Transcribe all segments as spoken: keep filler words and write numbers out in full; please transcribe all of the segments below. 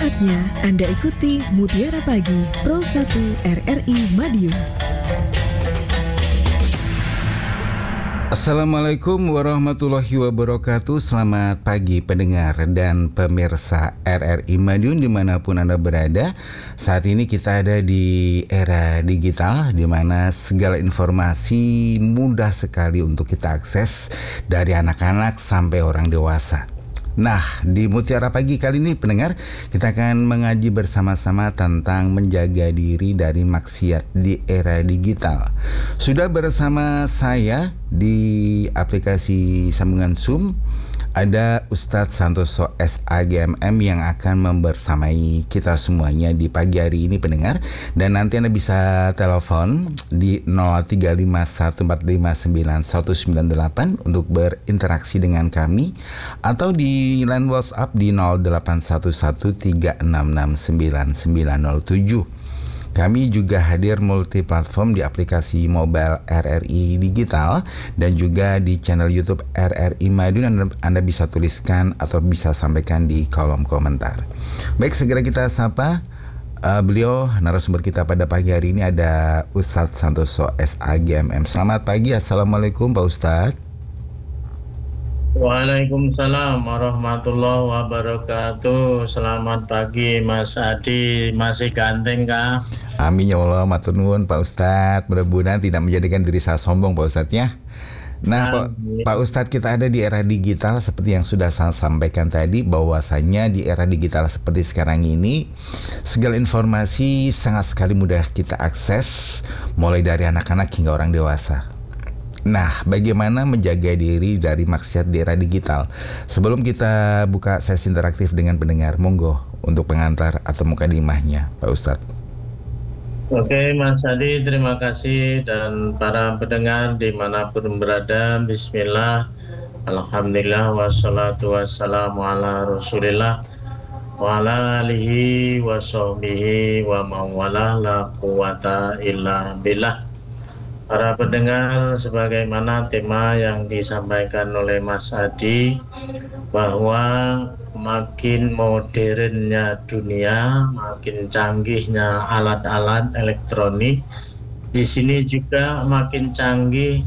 Saatnya Anda ikuti Mutiara Pagi Pro satu R R I Madiun. Assalamualaikum warahmatullahi wabarakatuh. Selamat pagi pendengar dan pemirsa R R I Madiun dimanapun Anda berada. Saat ini kita ada di era digital di mana segala informasi mudah sekali untuk kita akses dari anak-anak sampai orang dewasa. Nah, di Mutiara Pagi kali ini pendengar, kita akan mengaji bersama-sama tentang menjaga diri dari maksiat di era digital. Sudah bersama saya di aplikasi sambungan Zoom ada Ustadz Santoso S A G M M yang akan membersamai kita semuanya di pagi hari ini pendengar. Dan nanti Anda bisa telepon di nol tiga lima satu empat lima sembilan satu sembilan delapan untuk berinteraksi dengan kami, atau di line WhatsApp di nol delapan satu satu tiga enam enam sembilan sembilan nol tujuh. Kami juga hadir multiplatform di aplikasi mobile R R I Digital dan juga di channel YouTube R R I Madiun. Anda, Anda bisa tuliskan atau bisa sampaikan di kolom komentar. Baik, segera kita sapa uh, beliau narasumber kita pada pagi hari ini, ada Ustadz Santoso S A G M M. Selamat pagi, Assalamualaikum Pak Ustadz. Waalaikumsalam warahmatullahi wabarakatuh. Selamat pagi Mas Adi, masih ganteng kah? Amin ya Allah, matur nuwun Pak Ustadz. Mudah-mudahan tidak menjadikan diri saya sombong Pak Ustadz ya. Nah Pak, Pak Ustadz, kita ada di era digital seperti yang sudah saya sampaikan tadi, bahwasanya di era digital seperti sekarang ini segala informasi sangat sekali mudah kita akses, mulai dari anak-anak hingga orang dewasa. Nah, bagaimana menjaga diri dari maksiat di era digital? Sebelum kita buka sesi interaktif dengan pendengar, monggo untuk pengantar atau mukadimahnya, Pak Ustadz. Oke Mas Adi, terima kasih, dan para pendengar dimanapun berada. Bismillah, Alhamdulillah, wassalatu wassalamu ala rasulillah wa ala alihi wa sahbihi wa mawalah, la quwata illa billah. Para pendengar, sebagaimana tema yang disampaikan oleh Mas Adi, bahwa makin modernnya dunia, makin canggihnya alat-alat elektronik, di sini juga makin canggih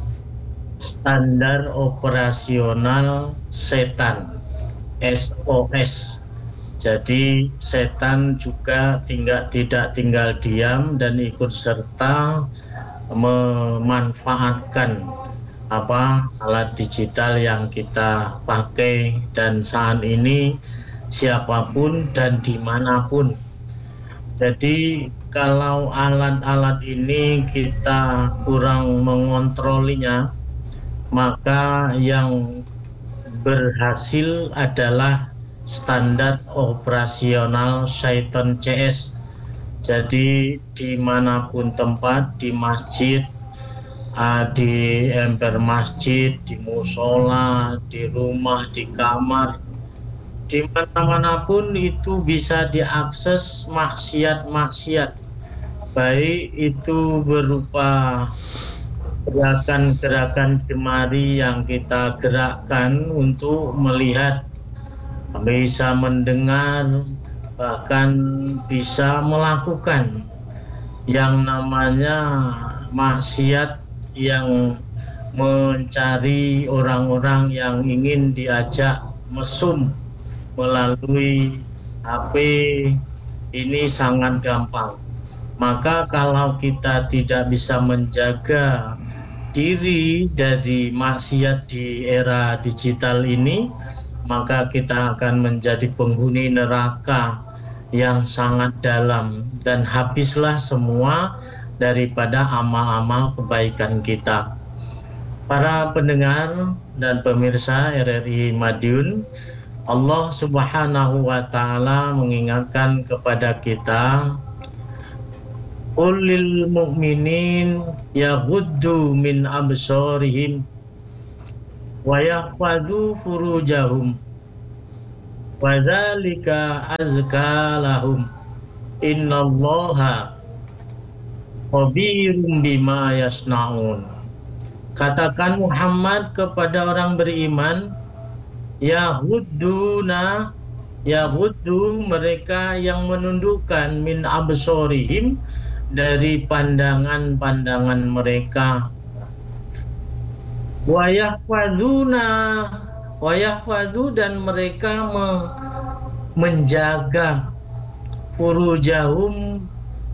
standar operasional setan, S O S. Jadi setan juga tinggal, tidak tinggal diam dan ikut serta memanfaatkan apa alat digital yang kita pakai, dan saat ini siapapun dan dimanapun. Jadi kalau alat-alat ini kita kurang mengontrolinya, maka yang berhasil adalah standar operasional Syaiton C S. Jadi dimanapun tempat, di masjid, di emper masjid, di musola, di rumah, di kamar, di mana-mana pun itu bisa diakses maksiat-maksiat, baik itu berupa gerakan-gerakan jemari yang kita gerakkan untuk melihat, bisa mendengar, bahkan bisa melakukan yang namanya maksiat, yang mencari orang-orang yang ingin diajak mesum melalui H P. Ini sangat gampang. Maka kalau kita tidak bisa menjaga diri dari maksiat di era digital ini, maka kita akan menjadi penghuni neraka yang sangat dalam, dan habislah semua daripada amal-amal kebaikan kita. Para pendengar dan pemirsa R R I Madiun, Allah Subhanahu wa Ta'ala mengingatkan kepada kita, qul lil mu'minin yaghuddu min absarihim wa yahfadhu furujahum wa dzalika azka lahum innallaha khabirum bima yasnaun. Katakan Muhammad kepada orang beriman, yahudduna Yaghuddu, mereka yang menundukkan, min absorihim, dari pandangan-pandangan mereka. Wa yahfazuna, wa yahfazu, dan mereka me- menjaga furujahum,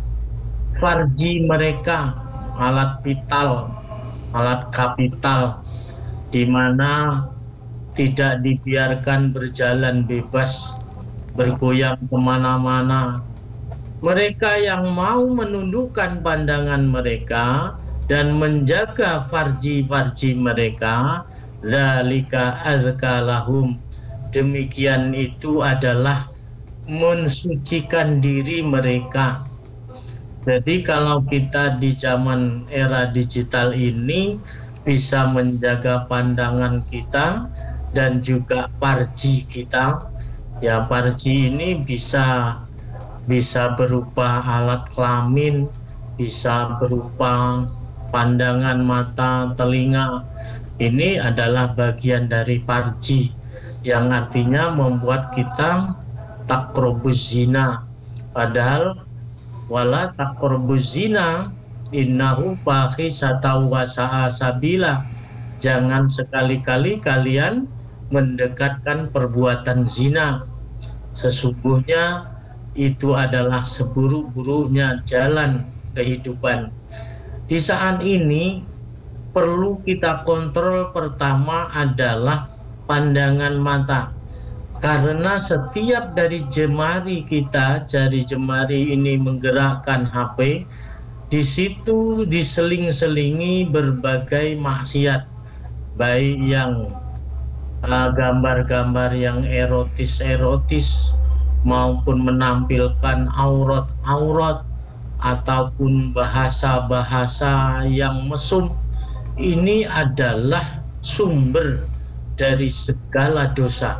farji mereka, alat vital, alat kapital, di mana tidak dibiarkan berjalan bebas, bergoyang kemana-mana. Mereka yang mau menundukkan pandangan mereka dan menjaga farji-farji mereka, zalika azka lahum, demikian itu adalah mensucikan diri mereka. Jadi kalau kita di zaman era digital ini bisa menjaga pandangan kita dan juga farji kita, ya farji ini bisa bisa berupa alat kelamin, bisa berupa pandangan mata, telinga. Ini adalah bagian dari farji yang artinya membuat kita takrobuz zina. Padahal wala takrobuz zina innahu fahisatau wa sa'a sabila. Jangan sekali-kali kalian mendekatkan perbuatan zina. Sesungguhnya itu adalah seburuk-buruknya jalan kehidupan. Di saat ini perlu kita kontrol pertama adalah pandangan mata. Karena setiap dari jemari kita, jari jemari ini menggerakkan H P, di situ diseling-selingi berbagai maksiat, baik yang uh, gambar-gambar yang erotis-erotis, maupun menampilkan aurat-aurat, ataupun bahasa-bahasa yang mesum. Ini adalah sumber dari segala dosa.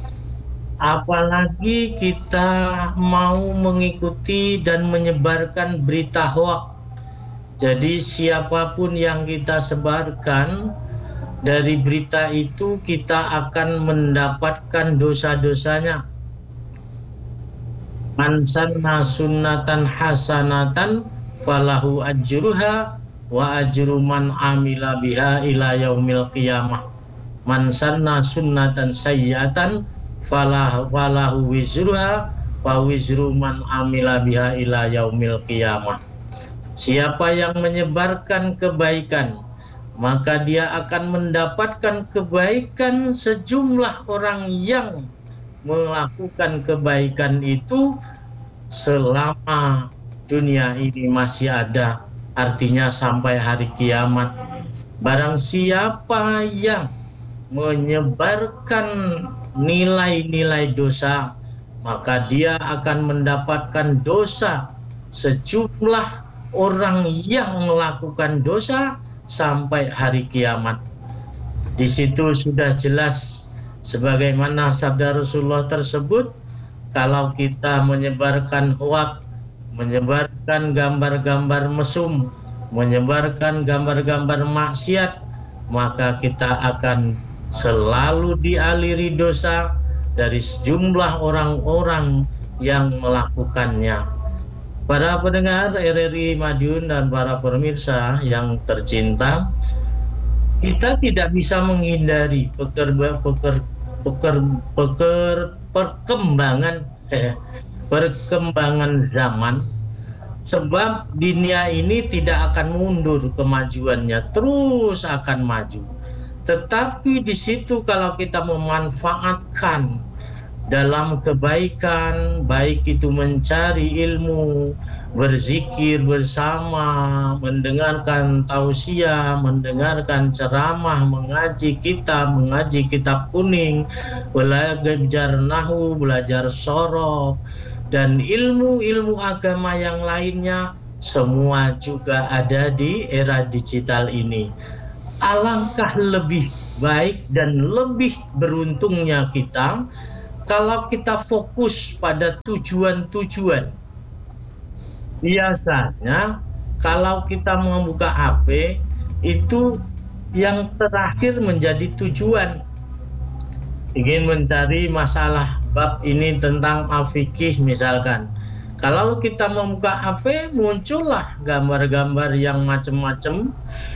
Apalagi kita mau mengikuti dan menyebarkan berita hoaks. Jadi siapapun yang kita sebarkan, dari berita itu kita akan mendapatkan dosa-dosanya. Man sanna sunnatan hasanatan falahu ajruha wa ajru man amila biha ila yaumil qiyamah. Man sanna sunnatan sayyi'atan falahu falahu wizruha wa wizru man amila biha ila yaumil qiyamah. Siapa yang menyebarkan kebaikan, maka dia akan mendapatkan kebaikan sejumlah orang yang melakukan kebaikan itu selama dunia ini masih ada, artinya sampai hari kiamat. Barang siapa yang menyebarkan nilai-nilai dosa, maka dia akan mendapatkan dosa sejumlah orang yang melakukan dosa sampai hari kiamat. Di situ sudah jelas sebagaimana sabda Rasulullah tersebut, kalau kita menyebarkan hoaks, menyebarkan gambar-gambar mesum, menyebarkan gambar-gambar maksiat, maka kita akan selalu dialiri dosa dari sejumlah orang-orang yang melakukannya. Para pendengar R R I Madiun dan para pemirsa yang tercinta, kita tidak bisa menghindari pekerja peker, peker, peker, perkembangan eh, perkembangan zaman, sebab dunia ini tidak akan mundur kemajuannya, terus akan maju. Tetapi di situ kalau kita memanfaatkan dalam kebaikan, baik itu mencari ilmu, berzikir bersama, mendengarkan tausiah, mendengarkan ceramah, mengaji kitab, mengaji kitab kuning, belajar nahu, belajar sorof, dan ilmu-ilmu agama yang lainnya, semua juga ada di era digital ini. Alangkah lebih baik dan lebih beruntungnya kita kalau kita fokus pada tujuan-tujuan. Biasanya kalau kita membuka H P itu yang terakhir menjadi tujuan. ingin mencari masalah bab ini tentang al-fikih misalkan. Kalau kita membuka H P, muncullah gambar-gambar yang macam-macam,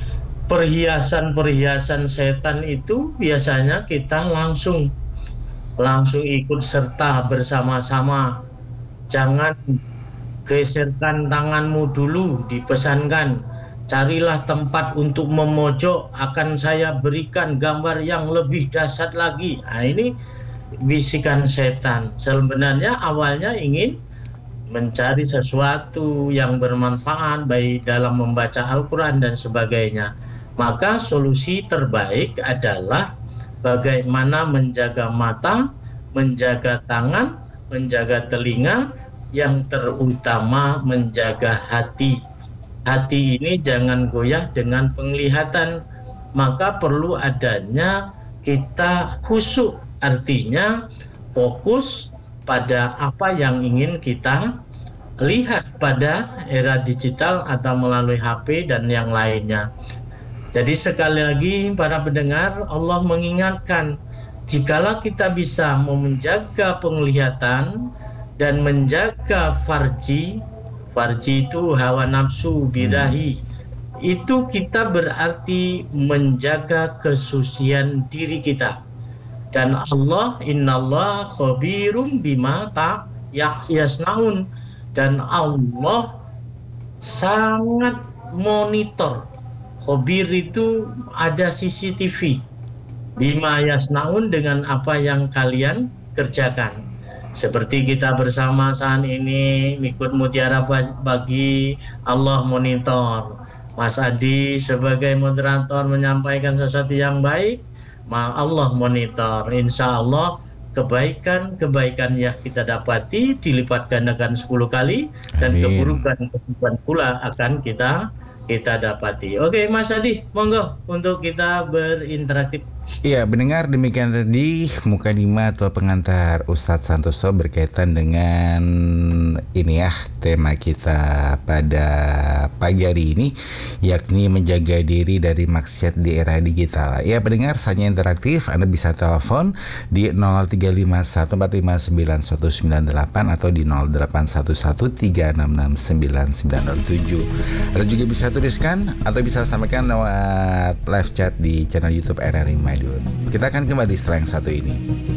perhiasan-perhiasan setan itu biasanya kita langsung langsung ikut serta bersama-sama. Jangan geserkan tanganmu dulu, dipesankan. Carilah tempat untuk memojok, akan saya berikan gambar yang lebih dahsyat lagi. Nah, ini bisikan setan. Sebenarnya awalnya ingin mencari sesuatu yang bermanfaat baik dalam membaca Al-Quran dan sebagainya. Maka solusi terbaik adalah bagaimana menjaga mata, menjaga tangan, menjaga telinga, yang terutama menjaga hati. Hati ini jangan goyah dengan penglihatan, maka perlu adanya kita khusyuk, artinya fokus pada apa yang ingin kita lihat pada era digital atau melalui H P dan yang lainnya. Jadi sekali lagi para pendengar, Allah mengingatkan, jikalau kita bisa menjaga penglihatan dan menjaga farji, farji itu hawa nafsu birahi, itu kita berarti menjaga kesucian diri kita. Dan Allah, innallah khabirum bima ta yasnaun, dan Allah sangat monitor. Khabir itu ada C C T V bima yasnaun, dengan apa yang kalian kerjakan. Seperti kita bersama saat ini ikut Mutiara Pagi, Allah monitor. Mas Adi sebagai moderator menyampaikan sesuatu yang baik, Allah monitor. Insya Allah kebaikan-kebaikan yang kita dapati dilipat gandakan sepuluh kali, dan keburukan-keburukan pula akan kita kita dapati. Oke Mas Adi, monggo untuk kita berinteraktif. Iya, mendengar demikian tadi mukadimah atau pengantar Ustadz Santoso berkaitan dengan ini ya, tema kita pada pagi hari ini, yakni menjaga diri dari maksiat di era digital. Ya pendengar, saya interaktif, Anda bisa telepon di nol tiga lima satu empat lima sembilan satu sembilan delapan atau di nol delapan satu satu tiga enam enam sembilan sembilan nol tujuh. Anda juga bisa tuliskan atau bisa sampaikan lewat live chat di channel YouTube R R I Madiun. Kita akan kembali setelah yang satu ini.